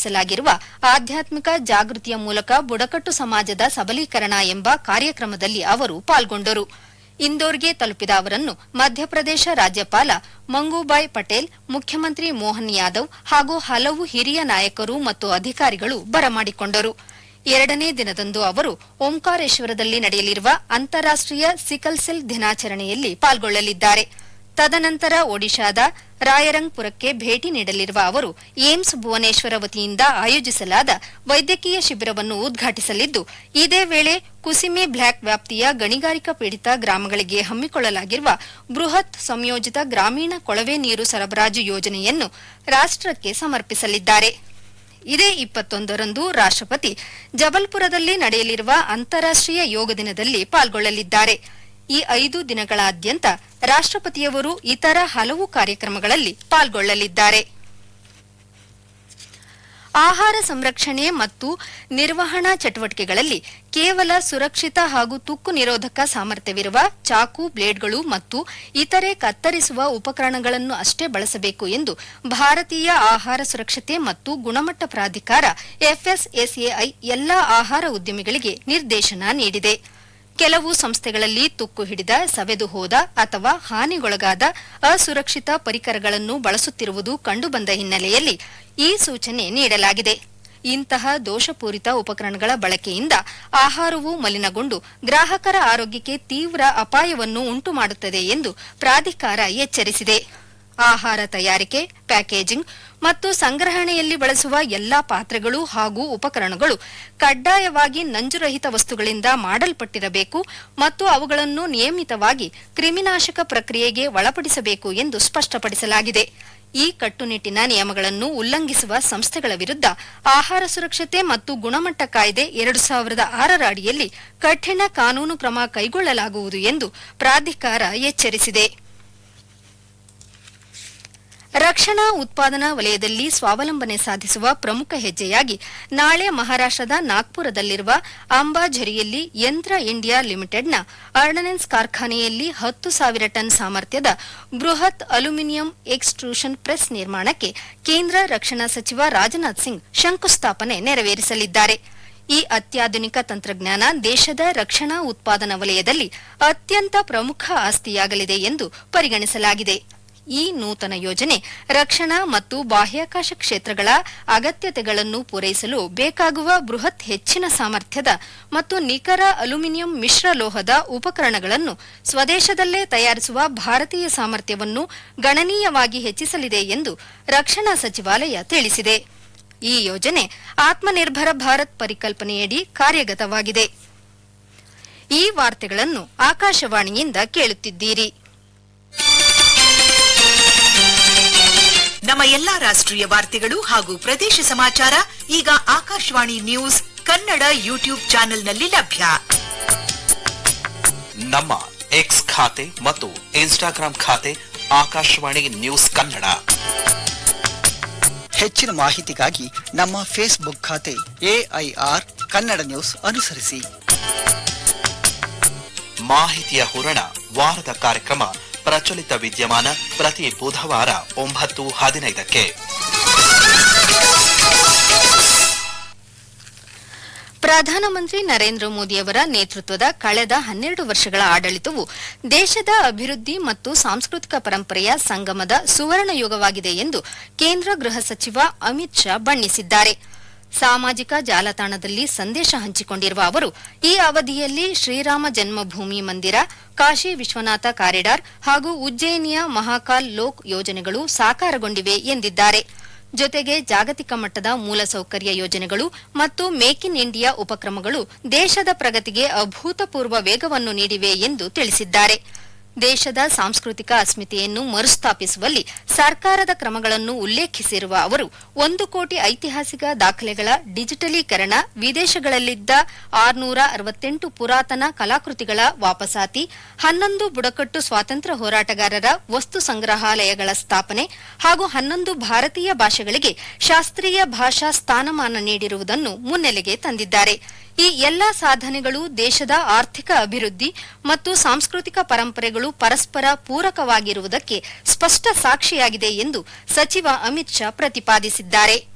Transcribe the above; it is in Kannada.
ಆಯೋಜಿಸಲಾಗಿರುವ ಆಧ್ಯಾತ್ಮಿಕ ಜಾಗೃತಿಯ ಮೂಲಕ ಬುಡಕಟ್ಟು ಸಮಾಜದ ಸಬಲೀಕರಣ ಎಂಬ ಕಾರ್ಯಕ್ರಮದಲ್ಲಿ ಅವರು ಪಾಲ್ಗೊಂಡರು. ಇಂದೋರ್ಗೆ ತಲುಪಿದ ಅವರನ್ನು ಮಧ್ಯಪ್ರದೇಶ ರಾಜ್ಯಪಾಲ ಮಂಗೂಬಾಯ್ ಪಟೇಲ್, ಮುಖ್ಯಮಂತ್ರಿ ಮೋಹನ್ ಯಾದವ್ ಹಾಗೂ ಹಲವು ಹಿರಿಯ ನಾಯಕರು ಮತ್ತು ಅಧಿಕಾರಿಗಳು ಬರಮಾಡಿಕೊಂಡರು. ಎರಡನೇ ದಿನದಂದು ಅವರು ಓಂಕಾರೇಶ್ವರದಲ್ಲಿ ನಡೆಯಲಿರುವ ಅಂತಾರಾಷ್ಟೀಯ ಸಿಕಲ್ ಸೆಲ್ ದಿನಾಚರಣೆಯಲ್ಲಿ ಪಾಲ್ಗೊಳ್ಳಲಿದ್ದಾರೆ. ತದನಂತರ ಒಡಿಶಾದ ರಾಯರಂಗ್ಪುರಕ್ಕೆ ಭೇಟಿ ನೀಡಲಿರುವ ಅವರು ಏಮ್ಸ್ ಭುವನೇಶ್ವರ ವತಿಯಿಂದ ಆಯೋಜಿಸಲಾದ ವೈದ್ಯಕೀಯ ಶಿಬಿರವನ್ನು ಉದ್ಘಾಟಿಸಲಿದ್ದು, ಇದೇ ವೇಳೆ ಕುಸಿಮೆ ಬ್ಲಾಕ್ ವ್ಯಾಪ್ತಿಯ ಗಣಿಗಾರಿಕಾ ಪೀಡಿತ ಗ್ರಾಮಗಳಿಗೆ ಹಮ್ಮಿಕೊಳ್ಳಲಾಗಿರುವ ಬೃಹತ್ ಸಂಯೋಜಿತ ಗ್ರಾಮೀಣ ಕೊಳವೆ ನೀರು ಸರಬರಾಜು ಯೋಜನೆಯನ್ನು ರಾಷ್ಟಕ್ಕೆ ಸಮರ್ಪಿಸಲಿದ್ದಾರೆ. ಇದೇ 21ರಂದು ರಾಷ್ಟಪತಿ ಜಬಲ್ಪುರದಲ್ಲಿ ನಡೆಯಲಿರುವ ಅಂತಾರಾಷ್ಟೀಯ ಯೋಗ ದಿನದಲ್ಲಿ ಪಾಲ್ಗೊಳ್ಳಲಿದ್ದಾರೆ. ಈ 5 ದಿನಗಳಾದ್ಯಂತ ರಾಷ್ಟಪತಿಯವರು ಇತರ ಹಲವು ಕಾರ್ಯಕ್ರಮಗಳಲ್ಲಿ ಪಾಲ್ಗೊಳ್ಳಲಿದ್ದಾರೆ. ಆಹಾರ ಸಂರಕ್ಷಣೆ ಮತ್ತು ನಿರ್ವಹಣಾ ಚಟುವಟಿಕೆಗಳಲ್ಲಿ ಕೇವಲ ಸುರಕ್ಷಿತ ಹಾಗೂ ತುಕ್ಕು ನಿರೋಧಕ ಸಾಮರ್ಥ್ಯವಿರುವ ಚಾಕು, ಬ್ಲೇಡ್ಗಳು ಮತ್ತು ಇತರೆ ಕತ್ತರಿಸುವ ಉಪಕರಣಗಳನ್ನು ಅಷ್ಟೇ ಬಳಸಬೇಕು ಎಂದು ಭಾರತೀಯ ಆಹಾರ ಸುರಕ್ಷತೆ ಮತ್ತು ಗುಣಮಟ್ಟ ಪ್ರಾಧಿಕಾರ FSSAI ಎಲ್ಲಾ ಆಹಾರ ಉದ್ಯಮಿಗಳಿಗೆ ನಿರ್ದೇಶನ ನೀಡಿದೆ. ಕೆಲವು ಸಂಸ್ಥೆಗಳಲ್ಲಿ ತುಕ್ಕು ಹಿಡಿದ, ಸವೆದು ಹೋದ ಅಥವಾ ಹಾನಿಗೊಳಗಾದ ಅಸುರಕ್ಷಿತ ಪರಿಕರಗಳನ್ನು ಬಳಸುತ್ತಿರುವುದು ಕಂಡುಬಂದ ಹಿನ್ನೆಲೆಯಲ್ಲಿ ಈ ಸೂಚನೆ ನೀಡಲಾಗಿದೆ. ಇಂತಹ ದೋಷಪೂರಿತ ಉಪಕರಣಗಳ ಬಳಕೆಯಿಂದ ಆಹಾರವು ಮಲಿನಗೊಂಡು ಗ್ರಾಹಕರ ಆರೋಗ್ಯಕ್ಕೆ ತೀವ್ರ ಅಪಾಯವನ್ನು ಉಂಟುಮಾಡುತ್ತದೆ ಎಂದು ಪ್ರಾಧಿಕಾರ ಎಚ್ಚರಿಸಿದೆ. ಆಹಾರ ತಯಾರಿಕೆ, ಪ್ಯಾಕೇಜಿಂಗ್ ಮತ್ತು ಸಂಗ್ರಹಣೆಯಲ್ಲಿ ಬಳಸುವ ಎಲ್ಲಾ ಪಾತ್ರೆಗಳು ಹಾಗೂ ಉಪಕರಣಗಳು ಕಡ್ಡಾಯವಾಗಿ ನಂಜುರಹಿತ ವಸ್ತುಗಳಿಂದ ಮಾಡಲ್ಪಟ್ಟಿರಬೇಕು ಮತ್ತು ಅವುಗಳನ್ನು ನಿಯಮಿತವಾಗಿ ಕ್ರಿಮಿನಾಶಕ ಪ್ರಕ್ರಿಯೆಗೆ ಒಳಪಡಿಸಬೇಕು ಎಂದು ಸ್ಪಷ್ಟಪಡಿಸಲಾಗಿದೆ. ಈ ಕಟ್ಟುನಿಟ್ಟಿನ ನಿಯಮಗಳನ್ನು ಉಲ್ಲಂಘಿಸುವ ಸಂಸ್ಥೆಗಳ ವಿರುದ್ಧ ಆಹಾರ ಸುರಕ್ಷತೆ ಮತ್ತು ಗುಣಮಟ್ಟ ಕಾಯ್ದೆ 2006ರ ಅಡಿಯಲ್ಲಿ ಕಠಿಣ ಕಾನೂನು ಕ್ರಮ ಕೈಗೊಳ್ಳಲಾಗುವುದು ಎಂದು ಪ್ರಾಧಿಕಾರ ಎಚ್ಚರಿಸಿದೆ. ರಕ್ಷಣಾ ಉತ್ಪಾದನಾ ವಲಯದಲ್ಲಿ ಸ್ವಾವಲಂಬನೆ ಸಾಧಿಸುವ ಪ್ರಮುಖ ಹೆಜ್ಜೆಯಾಗಿ ನಾಳೆ ಮಹಾರಾಷ್ಟದ ನಾಗ್ಪುರದಲ್ಲಿರುವ ಅಂಬಾಝರಿಯಲ್ಲಿ ಯಂತ್ರ ಇಂಡಿಯಾ ಲಿಮಿಟೆಡ್ನ ಆರ್ಡನೆನ್ಸ್ ಕಾರ್ಖಾನೆಯಲ್ಲಿ 10,000 ಟನ್ ಸಾಮರ್ಥ್ಯದ ಬೃಹತ್ ಅಲ್ಯೂಮಿನಿಯಂ ಎಕ್ಸ್ಟ್ರೂಷನ್ ಪ್ರೆಸ್ ನಿರ್ಮಾಣಕ್ಕೆ ಕೇಂದ್ರ ರಕ್ಷಣಾ ಸಚಿವ ರಾಜನಾಥ್ ಸಿಂಗ್ ಶಂಕುಸ್ಥಾಪನೆ ನೆರವೇರಿಸಲಿದ್ದಾರೆ. ಈ ಅತ್ಯಾಧುನಿಕ ತಂತ್ರಜ್ಞಾನ ದೇಶದ ರಕ್ಷಣಾ ಉತ್ಪಾದನಾ ವಲಯದಲ್ಲಿ ಅತ್ಯಂತ ಪ್ರಮುಖ ಆಸ್ತಿಯಾಗಲಿದೆ ಎಂದು ಪರಿಗಣಿಸಲಾಗಿದೆ. ಈ ನೂತನ ಯೋಜನೆ ರಕ್ಷಣಾ ಮತ್ತು ಬಾಹ್ಯಾಕಾಶ ಕ್ಷೇತ್ರಗಳ ಅಗತ್ಯತೆಗಳನ್ನು ಪೂರೈಸಲು ಬೇಕಾಗುವ ಬೃಹತ್ ಹೆಚ್ಚಿನ ಸಾಮರ್ಥ್ಯದ ಮತ್ತು ನಿಖರ ಅಲ್ಯೂಮಿನಿಯಂ ಮಿಶ್ರಲೋಹದ ಉಪಕರಣಗಳನ್ನು ಸ್ವದೇಶದಲ್ಲೇ ತಯಾರಿಸುವ ಭಾರತೀಯ ಸಾಮರ್ಥ್ಯವನ್ನು ಗಣನೀಯವಾಗಿ ಹೆಚ್ಚಿಸಲಿದೆ ಎಂದು ರಕ್ಷಣಾ ಸಚಿವಾಲಯ ತಿಳಿಸಿದೆ. ಈ ಯೋಜನೆ ಆತ್ಮನಿರ್ಭರ ಭಾರತ್ ಪರಿಕಲ್ಪನೆಯಡಿ ಕಾರ್ಯಗತವಾಗಿದೆ. ಈ ವಾರ್ತೆಗಳನ್ನು ಆಕಾಶವಾಣಿಯಿಂದ ಕೇಳುತ್ತಿದ್ದೀರಿ. ನಮ್ಮ ಎಲ್ಲಾ ರಾಷ್ಟ್ರೀಯ ವಾರ್ತೆಗಳು ಹಾಗೂ ಪ್ರದೇಶ ಸಮಾಚಾರ ಈಗ ಆಕಾಶವಾಣಿ ನ್ಯೂಸ್ ಕನ್ನಡ ಯೂಟ್ಯೂಬ್ ಚಾನೆಲ್ನಲ್ಲಿ ಲಭ್ಯ. ನಮ್ಮ ಎಕ್ಸ್ ಖಾತೆ ಮತ್ತು ಇನ್ಸ್ಟಾಗ್ರಾಂ ಖಾತೆ ಆಕಾಶವಾಣಿ ನ್ಯೂಸ್ ಕನ್ನಡ. ಹೆಚ್ಚಿನ ಮಾಹಿತಿಗಾಗಿ ನಮ್ಮ ಫೇಸ್ಬುಕ್ ಖಾತೆ AIR ಕನ್ನಡ ನ್ಯೂಸ್ ಅನುಸರಿಸಿ. ಮಾಹಿತಿಯ ಹೂರಣ ವಾರದ ಕಾರ್ಯಕ್ರಮ ಪ್ರಚಲಿತ ವಿದ್ಯಮಾನ ಪ್ರತಿ ಬುಧವಾರ 9:15ಕ್ಕೆ. ಪ್ರಧಾನಮಂತ್ರಿ ನರೇಂದ್ರ ಮೋದಿಯವರ ನೇತೃತ್ವದ ಕಳೆದ 12 ವರ್ಷಗಳ ಆಡಳಿತವು ದೇಶದ ಅಭಿವೃದ್ಧಿ ಮತ್ತು ಸಾಂಸ್ಕೃತಿಕ ಪರಂಪರೆಯ ಸಂಗಮದ ಸುವರ್ಣ ಯುಗವಾಗಿದೆ ಎಂದು ಕೇಂದ್ರ ಗೃಹ ಸಚಿವ ಅಮಿತ್ ಶಾ ಬಣ್ಣಿಸಿದ್ದಾರೆ. ಸಾಮಾಜಿಕ ಜಾಲತಾಣದಲ್ಲಿ ಸಂದೇಶ ಹಂಚಿಕೊಂಡಿರುವ ಅವರು ಈ ಅವಧಿಯಲ್ಲಿ ಶ್ರೀರಾಮ ಜನ್ಮಭೂಮಿ ಮಂದಿರ, ಕಾಶಿ ವಿಶ್ವನಾಥ ಕಾರಿಡಾರ್ ಹಾಗೂ ಉಜ್ಜಯಿನಿಯ ಮಹಾಕಾಲ್ ಲೋಕ್ ಯೋಜನೆಗಳು ಸಾಕಾರಗೊಂಡಿವೆ ಎಂದಿದ್ದಾರೆ. ಜೊತೆಗೆ ಜಾಗತಿಕ ಮಟ್ಟದ ಮೂಲಸೌಕರ್ಯ ಯೋಜನೆಗಳು ಮತ್ತು ಮೇಕ್ ಇನ್ ಇಂಡಿಯಾ ಉಪಕ್ರಮಗಳು ದೇಶದ ಪ್ರಗತಿಗೆ ಅಭೂತಪೂರ್ವ ವೇಗವನ್ನು ನೀಡಿವೆ ಎಂದು ತಿಳಿಸಿದ್ದಾರೆ. ದೇಶದ ಸಾಂಸ್ಕೃತಿಕ ಅಸ್ಮಿತೆಯನ್ನು ಮರುಸ್ಥಾಪಿಸುವಲ್ಲಿ ಸರ್ಕಾರದ ಕ್ರಮಗಳನ್ನು ಉಲ್ಲೇಖಿಸಿರುವ ಅವರು 1 ಕೋಟಿ ಐತಿಹಾಸಿಕ ದಾಖಲೆಗಳ ಡಿಜಿಟಲೀಕರಣ, ವಿದೇಶಗಳಲ್ಲಿದ್ದ 668 ಪುರಾತನ ಕಲಾಕೃತಿಗಳ ವಾಪಸಾತಿ, 11 ಬುಡಕಟ್ಟು ಸ್ವಾತಂತ್ರ್ಯ ಹೋರಾಟಗಾರರ ವಸ್ತು ಸಂಗ್ರಹಾಲಯಗಳ ಸ್ಥಾಪನೆ ಹಾಗೂ 11 ಭಾರತೀಯ ಭಾಷೆಗಳಿಗೆ ಶಾಸ್ತ್ರೀಯ ಭಾಷಾ ಸ್ಥಾನಮಾನ ನೀಡಿರುವುದನ್ನು ಮುನ್ನೆಲೆಗೆ ತಂದಿದ್ದಾರೆ. ಈ ಎಲ್ಲಾ ಸಾಧನೆಗಳು ದೇಶದ ಆರ್ಥಿಕ ಅಭಿವೃದ್ಧಿ ಮತ್ತು ಸಾಂಸ್ಕೃತಿಕ ಪರಂಪರೆಗಳು ಪರಸ್ಪರ ಪೂರಕವಾಗಿರುವುದಕ್ಕೆ ಸ್ಪಷ್ಟ ಸಾಕ್ಷಿಯಾಗಿದೆ ಎಂದು ಸಚಿವ ಅಮಿತ್ ಶಾ ಪ್ರತಿಪಾದಿಸಿದ್ದಾರೆ.